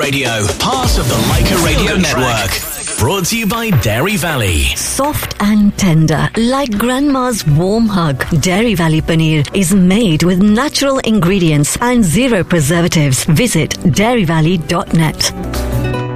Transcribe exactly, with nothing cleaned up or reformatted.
Radio, part of the Leica Radio Network. Brought to you by Dairy Valley. Soft and tender, like grandma's warm hug. Dairy Valley Paneer is made with natural ingredients and zero preservatives. Visit dairy valley dot net.